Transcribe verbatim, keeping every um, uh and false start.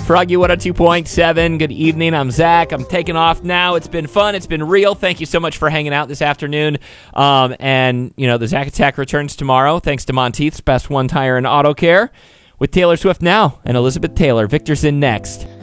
Froggy one oh two point seven. Good evening. I'm Zach. I'm taking off now. It's been fun. It's been real. Thank you so much for hanging out this afternoon. Um, and, you know, the Zach Attack returns tomorrow, thanks to Monteith's Best One Tire and Auto Care, with Taylor Swift now and Elizabeth Taylor. Victor's in next.